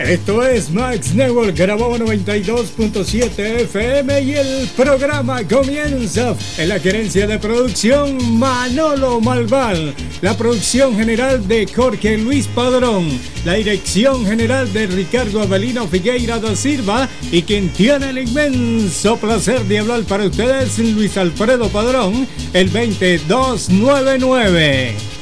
Esto es Max Network, grabado 92.7 FM y el programa comienza. En la gerencia de producción, Manolo Malval. La producción general de Jorge Luis Padrón. La dirección general de Ricardo Avelino Figueira da Silva. Y quien tiene el inmenso placer de hablar para ustedes, Luis Alfredo Padrón, el 2299.